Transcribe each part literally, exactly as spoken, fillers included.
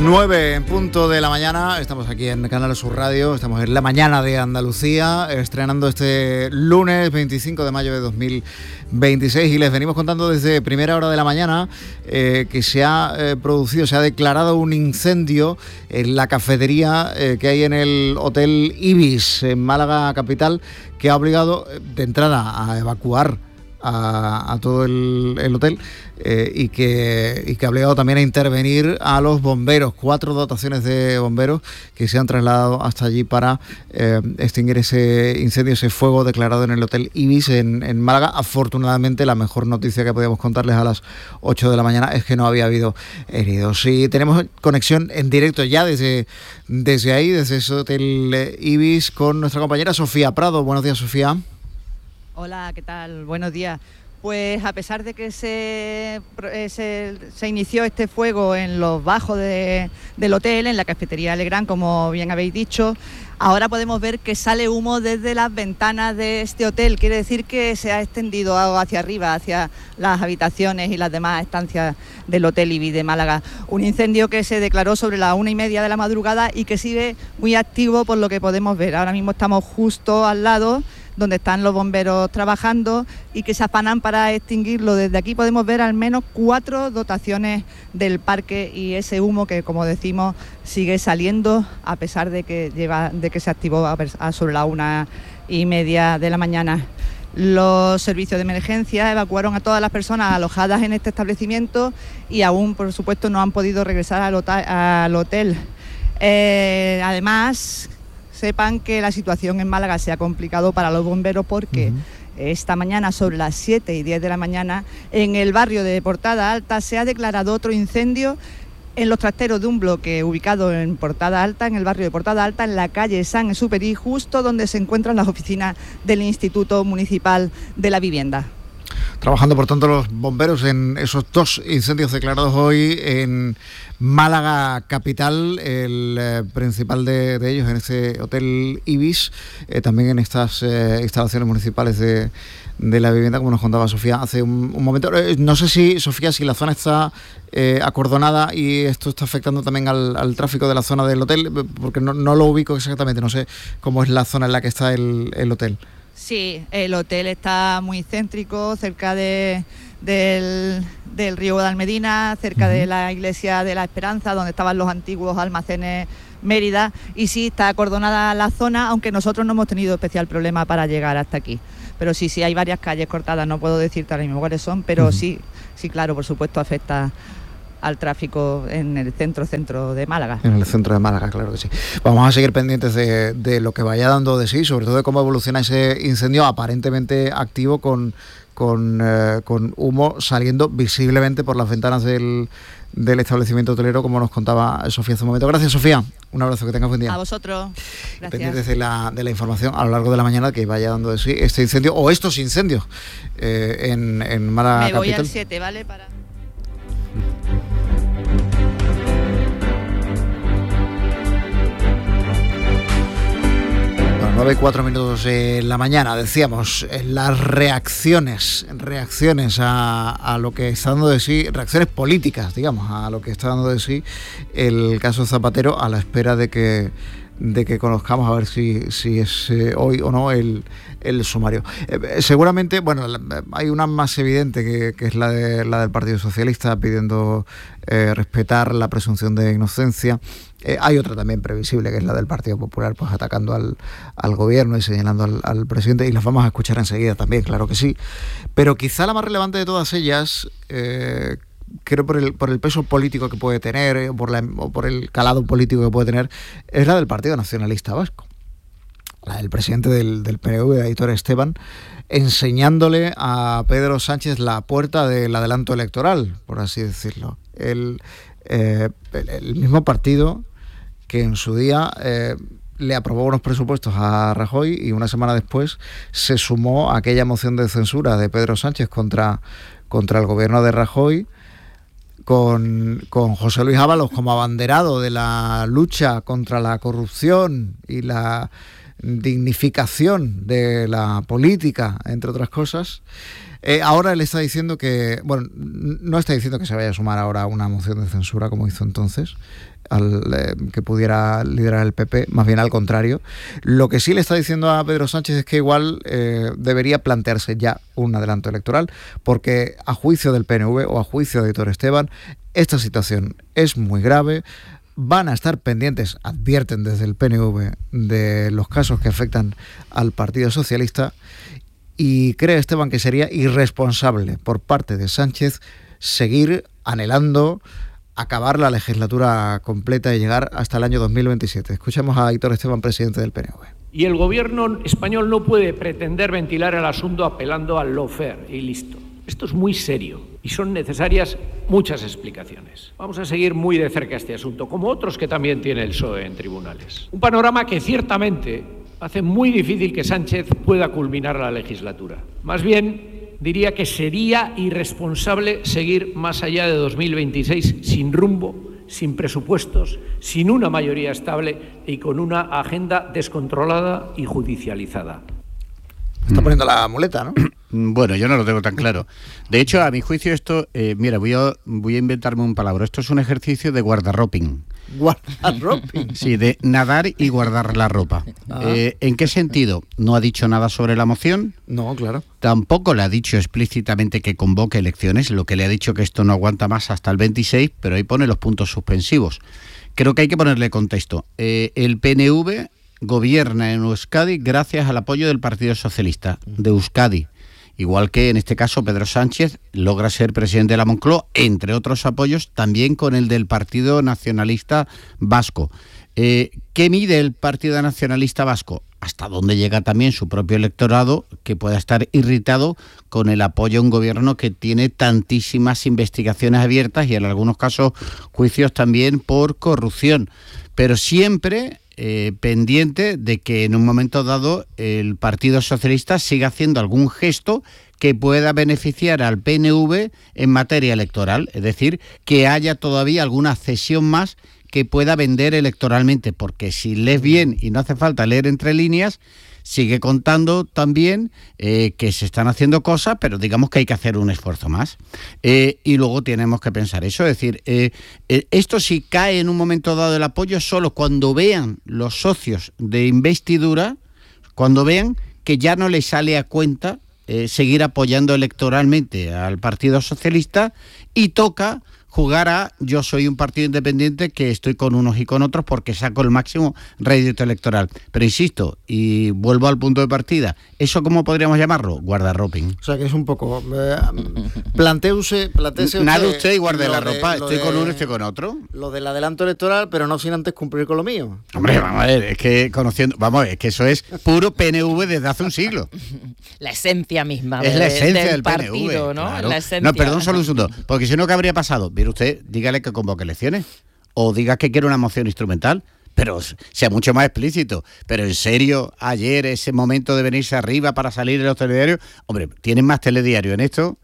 nueve en punto de la mañana, estamos aquí en Canal Sur Radio, estamos en la mañana de Andalucía, estrenando este lunes veinticinco de mayo de dos mil veintiséis, y les venimos contando desde primera hora de la mañana eh, que se ha eh, producido, se ha declarado un incendio en la cafetería eh, que hay en el Hotel Ibis en Málaga capital, que ha obligado de entrada a evacuar A, a todo el, el hotel eh, y, que, y que ha obligado también a intervenir a los bomberos, cuatro dotaciones de bomberos que se han trasladado hasta allí para eh, extinguir ese incendio, ese fuego declarado en el Hotel Ibis en, en Málaga. Afortunadamente, la mejor noticia que podíamos contarles a las ocho de la mañana es que no había habido heridos. Y tenemos conexión en directo ya desde, desde ahí, desde ese Hotel Ibis, con nuestra compañera Sofía Prado. Buenos días, Sofía. Hola, ¿qué tal? Buenos días. Pues a pesar de que se, se, se inició este fuego en los bajos de, del hotel, en la cafetería Legrand, como bien habéis dicho, ahora podemos ver que sale humo desde las ventanas de este hotel. Quiere decir que se ha extendido hacia arriba, hacia las habitaciones y las demás estancias del Hotel Ibis de Málaga. Un incendio que se declaró sobre las una y media de la madrugada y que sigue muy activo por lo que podemos ver. Ahora mismo estamos justo al lado donde están los bomberos trabajando y que se afanan para extinguirlo. Desde aquí podemos ver al menos cuatro dotaciones del parque y ese humo que, como decimos, sigue saliendo a pesar de que lleva de que se activó a, a sobre la una y media de la mañana. Los servicios de emergencia evacuaron a todas las personas alojadas en este establecimiento y aún, por supuesto, no han podido regresar al hotel. Al hotel. Eh, además, sepan que la situación en Málaga se ha complicado para los bomberos porque uh-huh. esta mañana, sobre las siete y diez de la mañana, en el barrio de Portada Alta se ha declarado otro incendio en los trasteros de un bloque ubicado en Portada Alta, en el barrio de Portada Alta, en la calle San Exupéry, justo donde se encuentran las oficinas del Instituto Municipal de la Vivienda. Trabajando, por tanto, los bomberos en esos dos incendios declarados hoy en Málaga capital, el eh, principal de, de ellos en ese Hotel Ibis, eh, también en estas eh, instalaciones municipales de, de la vivienda, como nos contaba Sofía hace un, un momento. Eh, no sé si, Sofía, si la zona está eh, acordonada y esto está afectando también al, al tráfico de la zona del hotel, porque no, no lo ubico exactamente, no sé cómo es la zona en la que está el, el hotel. Sí, el hotel está muy céntrico, cerca de, del, del río Guadalmedina, cerca uh-huh. de la iglesia de la Esperanza, donde estaban los antiguos almacenes Mérida, y sí, está acordonada la zona, aunque nosotros no hemos tenido especial problema para llegar hasta aquí. Pero sí, sí, hay varias calles cortadas, no puedo decirte ahora mismo cuáles son, pero uh-huh. sí, sí, claro, por supuesto afecta al tráfico en el centro centro de Málaga. En el centro de Málaga, claro que sí. Vamos a seguir pendientes de, de lo que vaya dando de sí, sobre todo de cómo evoluciona ese incendio aparentemente activo con, con, eh, con humo saliendo visiblemente por las ventanas del, del establecimiento hotelero, como nos contaba Sofía hace un momento. Gracias, Sofía. Un abrazo, que tengas buen día. A vosotros. Gracias. Pendientes de la, de la información a lo largo de la mañana que vaya dando de sí este incendio o estos incendios eh, en, en Málaga Me voy capital. al siete, ¿vale? Para... nueve y cuatro minutos de la mañana, decíamos, las reacciones, reacciones a, a lo que está dando de sí, reacciones políticas, digamos, a lo que está dando de sí el caso Zapatero, a la espera de que de que conozcamos a ver si, si es eh, hoy o no el, el sumario. Eh, seguramente, bueno, hay una más evidente que, que es la, de, la del Partido Socialista pidiendo eh, respetar la presunción de inocencia. Eh, hay otra también previsible, que es la del Partido Popular, pues atacando al, al gobierno y señalando al, al presidente, y las vamos a escuchar enseguida también, claro que sí. Pero quizá la más relevante de todas ellas, eh, creo por el por el peso político que puede tener eh, o, por la, o por el calado político que puede tener, es la del Partido Nacionalista Vasco, la del presidente del, del P N V, Aitor Esteban, enseñándole a Pedro Sánchez la puerta del adelanto electoral, por así decirlo. El, eh, el, el mismo partido que en su día eh, le aprobó unos presupuestos a Rajoy y una semana después se sumó a aquella moción de censura de Pedro Sánchez contra, contra el gobierno de Rajoy, Con, con José Luis Ábalos como abanderado de la lucha contra la corrupción y la dignificación de la política, entre otras cosas. Eh, ahora él está diciendo que, bueno, no está diciendo que se vaya a sumar ahora a una moción de censura como hizo entonces, al, eh, que pudiera liderar el P P, más bien al contrario. Lo que sí le está diciendo a Pedro Sánchez es que igual eh, debería plantearse ya un adelanto electoral, porque a juicio del P N V o a juicio de Aitor Esteban, esta situación es muy grave. Van a estar pendientes, advierten desde el P N V, de los casos que afectan al Partido Socialista, y cree Esteban que sería irresponsable por parte de Sánchez seguir anhelando acabar la legislatura completa y llegar hasta el año dos mil veintisiete. Escuchamos a Aitor Esteban, presidente del P N V. Y el gobierno español no puede pretender ventilar el asunto apelando al lawfare y listo. Esto es muy serio y son necesarias muchas explicaciones. Vamos a seguir muy de cerca este asunto, como otros que también tiene el P S O E en tribunales. Un panorama que ciertamente hace muy difícil que Sánchez pueda culminar la legislatura. Más bien, diría que sería irresponsable seguir más allá de dos mil veintiséis sin rumbo, sin presupuestos, sin una mayoría estable y con una agenda descontrolada y judicializada. Está poniendo la muleta, ¿no? Bueno, yo no lo tengo tan claro. De hecho, a mi juicio esto, eh, mira, voy a, voy a inventarme un palabra. Esto es un ejercicio de guardarroping. ¿Guardarroping? Sí, de nadar y guardar la ropa. Ah. Eh, ¿En qué sentido? No ha dicho nada sobre la moción. No, claro. Tampoco le ha dicho explícitamente que convoque elecciones. Lo que le ha dicho que esto no aguanta más hasta el veintiséis, pero ahí pone los puntos suspensivos. Creo que hay que ponerle contexto. Eh, el P N V gobierna en Euskadi gracias al apoyo del Partido Socialista de Euskadi. Igual que en este caso Pedro Sánchez logra ser presidente de la Moncloa, entre otros apoyos, también con el del Partido Nacionalista Vasco. Eh, ¿Qué mide el Partido Nacionalista Vasco? Hasta dónde llega también su propio electorado, que pueda estar irritado con el apoyo a un gobierno que tiene tantísimas investigaciones abiertas y en algunos casos juicios también por corrupción. Pero siempre eh, pendiente de que en un momento dado el Partido Socialista siga haciendo algún gesto que pueda beneficiar al P N V en materia electoral, es decir, que haya todavía alguna cesión más que pueda vender electoralmente, porque si lees bien y no hace falta leer entre líneas, sigue contando también eh, que se están haciendo cosas, pero digamos que hay que hacer un esfuerzo más. Eh, y luego tenemos que pensar eso, es decir, eh, eh, esto si cae en un momento dado el apoyo solo cuando vean los socios de investidura, cuando vean que ya no les sale a cuenta eh, seguir apoyando electoralmente al Partido Socialista y toca jugar a yo soy un partido independiente que estoy con unos y con otros porque saco el máximo rédito electoral. Pero insisto, y vuelvo al punto de partida, ¿eso cómo podríamos llamarlo? Guardarroping. O sea que es un poco... Eh, planteuse, planteuse Nada usted, usted y guarde la ropa, de, estoy de, con uno, estoy con otro. Lo del adelanto electoral, pero no sin antes cumplir con lo mío. Hombre, vamos a ver, es que conociendo... Vamos a ver, es que eso es puro P N V desde hace un siglo. La esencia misma es de, la esencia del, del partido, P N V, ¿no? Claro. La esencia. No, perdón, solo un segundo, porque si no, ¿qué habría pasado? Mire usted, dígale que convoque elecciones, o diga que quiere una moción instrumental, pero sea mucho más explícito. Pero en serio, ayer, ese momento de venirse arriba para salir en los telediarios, hombre, ¿tienen más telediario en esto?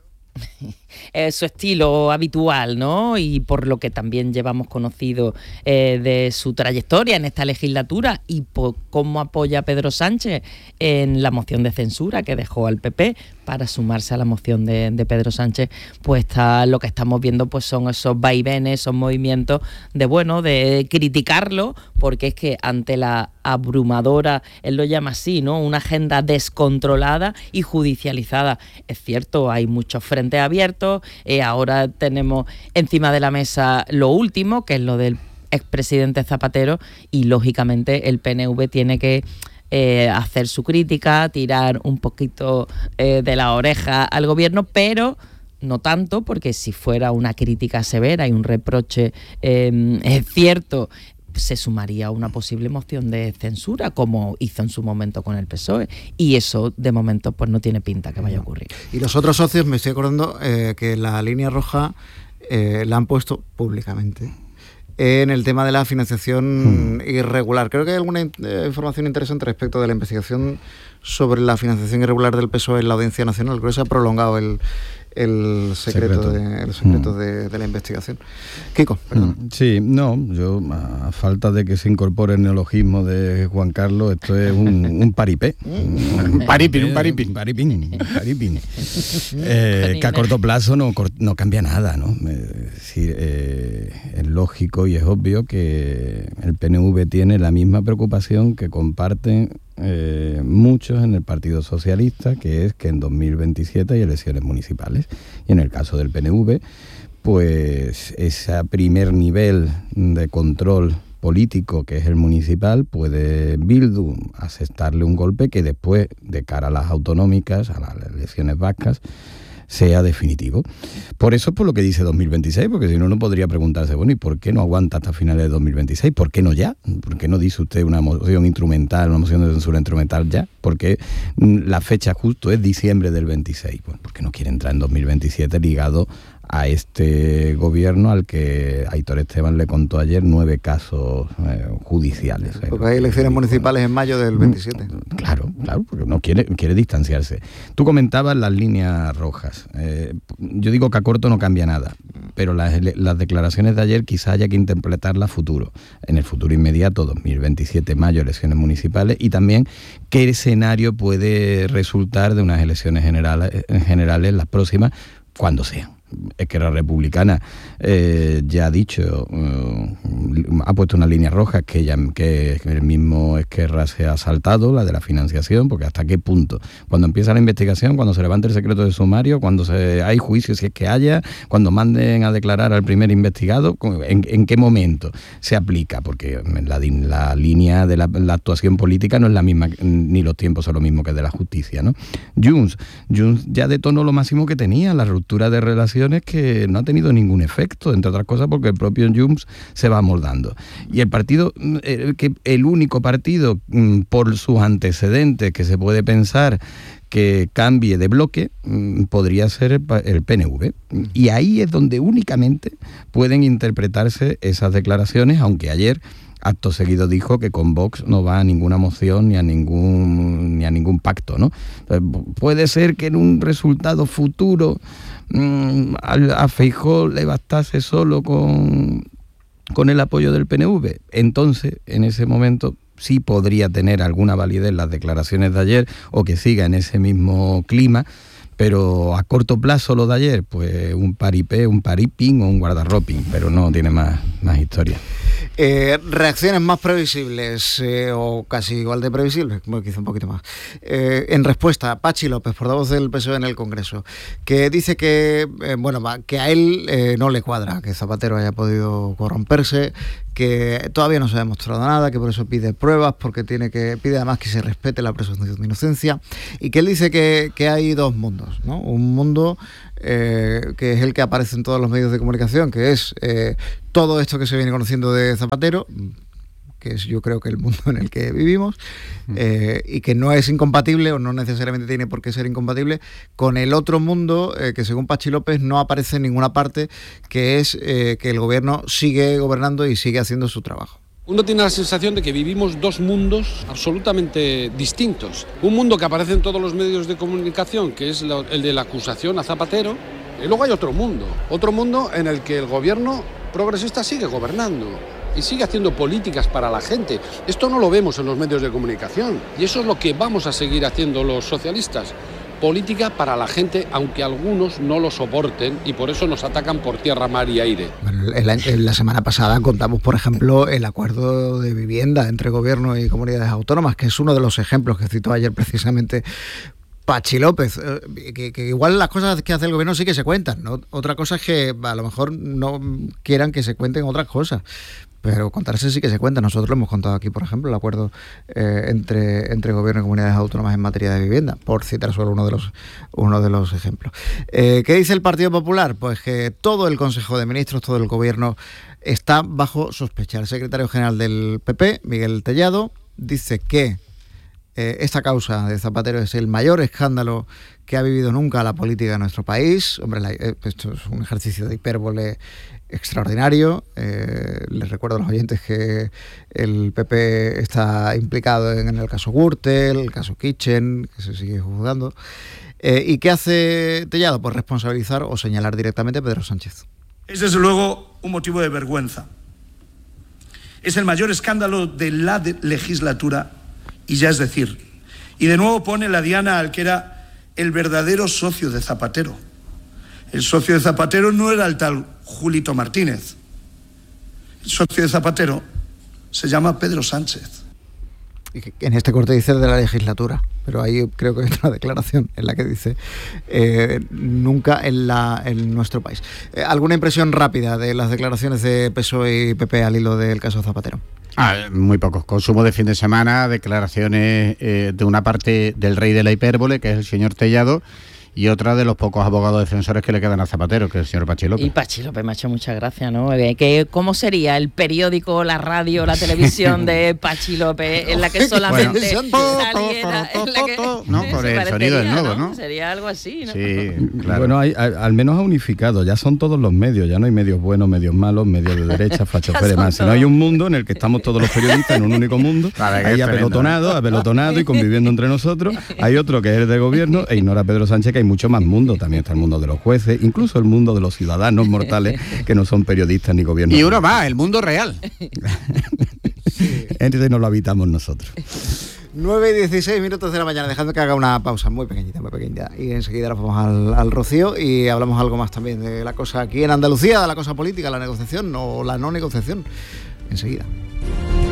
Es su estilo habitual, ¿no? Y por lo que también llevamos conocido eh, de su trayectoria en esta legislatura y por cómo apoya a Pedro Sánchez en la moción de censura que dejó al P P para sumarse a la moción de, de Pedro Sánchez, pues está, lo que estamos viendo pues son esos vaivenes, esos movimientos de, bueno, de criticarlo, porque es que ante la abrumadora, él lo llama así, ¿no? Una agenda descontrolada y judicializada. Es cierto, hay muchos frentes abiertos, eh, ahora tenemos encima de la mesa lo último, que es lo del expresidente Zapatero, y lógicamente el P N V tiene que Eh, hacer su crítica, tirar un poquito eh, de la oreja al gobierno, pero no tanto, porque si fuera una crítica severa y un reproche eh, es cierto, se sumaría una posible moción de censura, como hizo en su momento con el P S O E, y eso de momento pues no tiene pinta que vaya a ocurrir. Y los otros socios, me estoy acordando eh, que la línea roja eh, la han puesto públicamente en el tema de la financiación hmm. irregular. Creo que hay alguna eh, información interesante respecto de la investigación sobre la financiación irregular del P S O E en la Audiencia Nacional. Creo que se ha prolongado el, el secreto, secreto. De, el secreto mm. de, de la investigación. Kiko, perdón. Sí, no, yo a falta de que se incorpore el neologismo de Juan Carlos, esto es un, un paripé. un paripín, un paripín. Un paripín, un paripín. eh, que a corto plazo no, no cambia nada, ¿no? Es decir, eh, es lógico y es obvio que el P N V tiene la misma preocupación que comparten Eh, muchos en el Partido Socialista, que es que en dos mil veintisiete hay elecciones municipales, y en el caso del P N V, pues ese primer nivel de control político, que es el municipal, puede Bildu asestarle un golpe que después, de cara a las autonómicas, a las elecciones vascas, sea definitivo. Por eso es por lo que dice dos mil veintiséis, porque si no, no podría preguntarse, bueno, ¿y por qué no aguanta hasta finales de dos mil veintiséis? ¿Por qué no ya? ¿Por qué no dice usted una moción instrumental, una moción de censura instrumental ya? Porque la fecha justo es diciembre del veintiséis. Pues porque no quiere entrar en dos mil veintisiete ligado a este gobierno al que Aitor Esteban le contó ayer nueve casos eh, judiciales. Porque hay elecciones municipales en mayo del veintisiete. Claro, claro, porque no quiere, quiere distanciarse. Tú comentabas las líneas rojas. Eh, yo digo que a corto no cambia nada, pero las, las declaraciones de ayer quizá haya que interpretarlas a futuro. En el futuro inmediato, dos mil veintisiete, mayo, elecciones municipales, y también qué escenario puede resultar de unas elecciones generales, generales las próximas, cuando sean. Esquerra Republicana eh, ya ha dicho, eh, ha puesto una línea roja que, ella, que el mismo Esquerra se ha saltado, la de la financiación, porque hasta qué punto, cuando empieza la investigación, cuando se levante el secreto de sumario, cuando se, hay juicio si es que haya, cuando manden a declarar al primer investigado, ¿en, en qué momento se aplica? Porque la, la línea de la, la actuación política no es la misma, ni los tiempos son lo mismo que de la justicia, ¿no? Junts, Junts ya detonó lo máximo que tenía, la ruptura de relación, que no ha tenido ningún efecto, entre otras cosas porque el propio Junts se va amoldando. Y el partido, el, que el único partido por sus antecedentes que se puede pensar que cambie de bloque, podría ser el, el P N V. Y ahí es donde únicamente pueden interpretarse esas declaraciones, aunque ayer acto seguido dijo que con Vox no va a ninguna moción ni a ningún ni a ningún pacto, ¿no? Puede ser que en un resultado futuro mmm, a, a Feijóo le bastase solo con, con el apoyo del P N V. Entonces, en ese momento sí podría tener alguna validez las declaraciones de ayer, o que siga en ese mismo clima. Pero a corto plazo lo de ayer, pues un paripé, un paripín o un guardarroping, pero no tiene más, más historia. Eh, reacciones más previsibles, eh, o casi igual de previsibles, bueno, quizá un poquito más. Eh, en respuesta a Pachi López, portavoz del P S O E en el Congreso, que dice que, eh, bueno, que a él eh, no le cuadra que Zapatero haya podido corromperse, que todavía no se ha demostrado nada, que por eso pide pruebas, porque tiene que pide además que se respete la presunción de inocencia, y que él dice que, que hay dos mundos, ¿no? Un mundo eh, que es el que aparece en todos los medios de comunicación, que es eh, todo esto que se viene conociendo de Zapatero, que es yo creo que el mundo en el que vivimos, eh, y que no es incompatible, o no necesariamente tiene por qué ser incompatible, con el otro mundo eh, que según Pachi López no aparece en ninguna parte, que es eh, que el gobierno sigue gobernando y sigue haciendo su trabajo. Uno tiene la sensación de que vivimos dos mundos absolutamente distintos. Un mundo que aparece en todos los medios de comunicación, que es el de la acusación a Zapatero, y luego hay otro mundo, otro mundo en el que el gobierno progresista sigue gobernando y sigue haciendo políticas para la gente. Esto no lo vemos en los medios de comunicación, y eso es lo que vamos a seguir haciendo los socialistas. Política para la gente, aunque algunos no lo soporten, y por eso nos atacan por tierra, mar y aire. Bueno, en, la, en la semana pasada contamos, por ejemplo, el acuerdo de vivienda entre gobierno y comunidades autónomas, que es uno de los ejemplos que citó ayer precisamente Pachi López, eh, que, que igual las cosas que hace el gobierno sí que se cuentan, ¿no? Otra cosa es que a lo mejor no quieran que se cuenten otras cosas, pero contarse sí que se cuenta. Nosotros lo hemos contado aquí, por ejemplo, el acuerdo eh, entre, entre gobierno y comunidades autónomas en materia de vivienda, por citar solo uno de los, uno de los ejemplos. Eh, ¿Qué dice el Partido Popular? Pues que todo el Consejo de Ministros, todo el gobierno está bajo sospecha. El secretario general del P P, Miguel Tellado, dice que eh, esta causa de Zapatero es el mayor escándalo que ha vivido nunca la política de nuestro país. Hombre, la, esto es un ejercicio de hipérbole extraordinario. Eh, les recuerdo a los oyentes que el P P está implicado en, en el caso Gürtel, el caso Kitchen, que se sigue juzgando. Eh, ¿Y qué hace Tellado? Pues responsabilizar o señalar directamente a Pedro Sánchez. Es desde luego un motivo de vergüenza. Es el mayor escándalo de la de legislatura y ya es decir, y de nuevo pone la diana al que era el verdadero socio de Zapatero. El socio de Zapatero no era el tal Julito Martínez. El socio de Zapatero se llama Pedro Sánchez. En este corte dice de la legislatura, pero ahí creo que hay otra declaración en la que dice eh, nunca en, la, en nuestro país. Eh, ¿Alguna impresión rápida de las declaraciones de P S O E y P P al hilo del caso Zapatero? Ah, muy pocos. Consumo de fin de semana, declaraciones eh, de una parte del rey de la hipérbole, que es el señor Tellado, y otra de los pocos abogados defensores que le quedan a Zapatero, que es el señor Pachi López. Y Pachi López me ha hecho mucha gracia, ¿no? Que, ¿cómo sería el periódico, la radio, la televisión de Pachi López en la que solamente bueno, saliera... En la que, no, por el sonido del nodo, ¿no? Sería algo así, ¿no? Sí, claro. Bueno, hay, hay, al menos ha unificado, ya son todos los medios, ya no hay medios buenos, medios malos, medios de derecha, fachofé, demás. Sino hay un mundo en el que estamos todos los periodistas en un único mundo, ahí apelotonado, apelotonado y conviviendo entre nosotros. Hay otro que es el de gobierno e ignora a Pedro Sánchez, que hay mucho más mundo, también está el mundo de los jueces, incluso el mundo de los ciudadanos mortales que no son periodistas ni gobiernos. Y uno más, el mundo real. Entonces no lo habitamos nosotros. nueve y dieciséis minutos de la mañana, dejando que haga una pausa muy pequeñita, muy pequeñita. Y enseguida nos vamos al, al Rocío y hablamos algo más también de la cosa aquí en Andalucía, de la cosa política, la negociación o la no negociación. Enseguida.